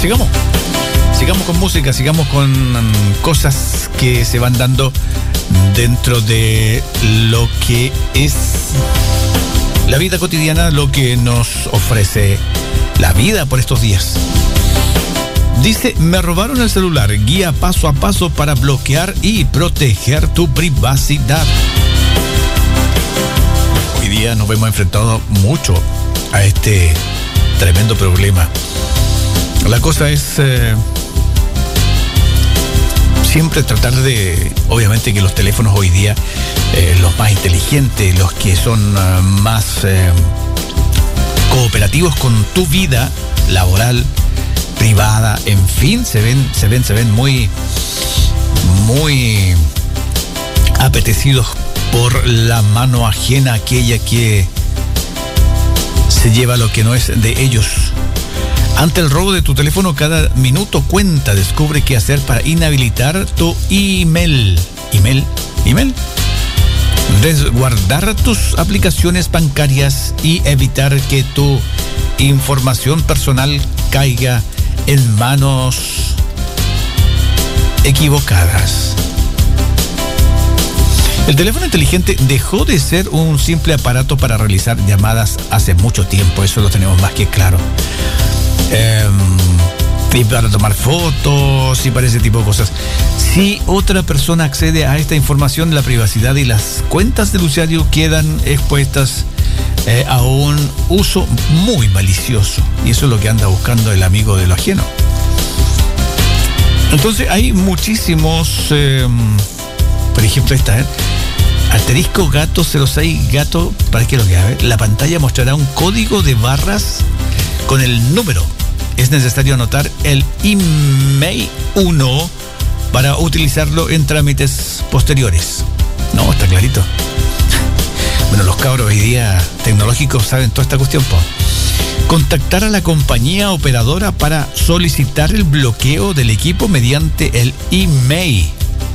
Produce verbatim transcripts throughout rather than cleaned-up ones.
sigamos. Sigamos con música, sigamos con cosas que se van dando dentro de lo que es la vida cotidiana, lo que nos ofrece la vida por estos días. Dice, me robaron el celular, guía paso a paso para bloquear y proteger tu privacidad. Hoy día nos vemos enfrentados mucho a este tremendo problema. La cosa es eh, siempre tratar de, obviamente que los teléfonos hoy día, eh, los más inteligentes, los que son uh, más eh, cooperativos con tu vida laboral, privada, en fin, se ven, se ven, se ven muy, muy apetecidos por la mano ajena, aquella que se lleva lo que no es de ellos. Ante el robo de tu teléfono, cada minuto cuenta. Descubre qué hacer para inhabilitar tu email. ¿Email? ¿Email? Resguardar tus aplicaciones bancarias y evitar que tu información personal caiga en manos equivocadas. El teléfono inteligente dejó de ser un simple aparato para realizar llamadas hace mucho tiempo, eso lo tenemos más que claro. Eh, y para tomar fotos y para ese tipo de cosas. Si otra persona accede a esta información, la privacidad y las cuentas del usuario quedan expuestas eh, a un uso muy malicioso. Y eso es lo que anda buscando el amigo de lo ajeno. Entonces hay muchísimos, eh, por ejemplo esta, ¿eh? Asterisco gato cero seis gato, para que lo que haga, la pantalla mostrará un código de barras con el número. Es necesario anotar el email uno para utilizarlo en trámites posteriores. No, está clarito. Bueno, los cabros hoy día tecnológicos saben toda esta cuestión, po. Contactar a la compañía operadora para solicitar el bloqueo del equipo mediante el email.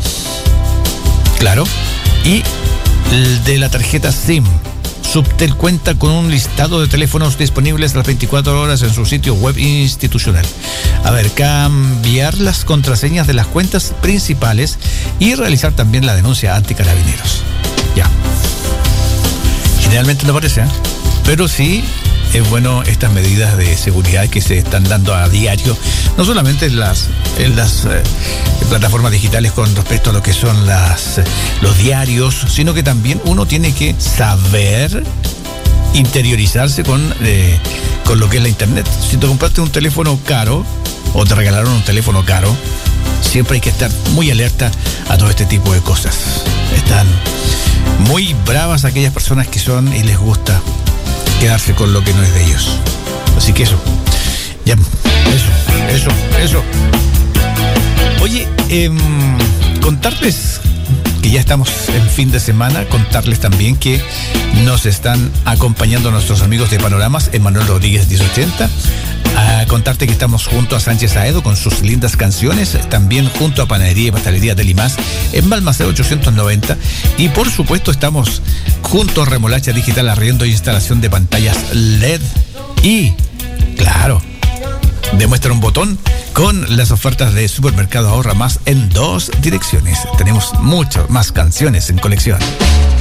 Claro. Y el de la tarjeta SIM. Subtel cuenta con un listado de teléfonos disponibles las veinticuatro horas en su sitio web institucional. A ver, cambiar las contraseñas de las cuentas principales y realizar también la denuncia ante Carabineros. Ya. Generalmente no aparece, ¿eh? Pero sí es bueno estas medidas de seguridad que se están dando a diario, no solamente en las, en las eh, plataformas digitales con respecto a lo que son las, eh, los diarios, sino que también uno tiene que saber interiorizarse con, eh, con lo que es la internet. Si te compraste un teléfono caro o te regalaron un teléfono caro, siempre hay que estar muy alerta a todo este tipo de cosas. Están muy bravas aquellas personas que son y les gusta quedarse con lo que no es de ellos. Así que eso, ya, eso, eso, eso. Oye, eh, contarles que ya estamos en fin de semana, contarles también que nos están acompañando nuestros amigos de Panoramas, Emanuel Rodríguez diez ochenta, a contarte que estamos junto a Sánchez Aedo con sus lindas canciones, también junto a Panadería y Pastelería de Limas en Balmaceda ochocientos noventa, y por supuesto estamos junto a Remolacha Digital, arriendo e instalación de pantallas L E D, y claro, demuestra un botón con las ofertas de Supermercado Ahorra Más en dos direcciones. Tenemos muchas más canciones en colección.